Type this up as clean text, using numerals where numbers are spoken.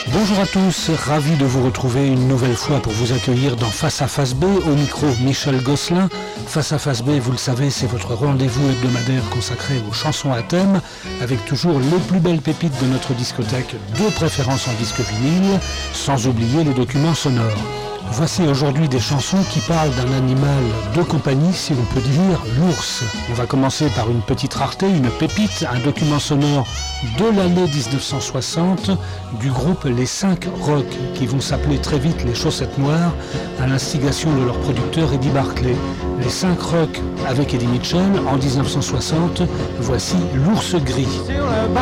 Bonjour à tous, ravi de vous retrouver une nouvelle fois pour vous accueillir dans Face à Face B, au micro Michel Gosselin. Face à Face B, vous le savez, c'est votre rendez-vous hebdomadaire consacré aux chansons à thème, avec toujours les plus belles pépites de notre discothèque, de préférence en disque vinyle, sans oublier les documents sonores. Voici aujourd'hui des chansons qui parlent d'un animal de compagnie, si l'on peut dire, l'ours. On va commencer par une petite rareté, une pépite, un document sonore de l'année 1960 du groupe Les 5 Rock, qui vont s'appeler très vite les Chaussettes Noires, à l'instigation de leur producteur Eddie Barclay. Les 5 Rock avec Eddie Mitchell en 1960, voici l'ours gris.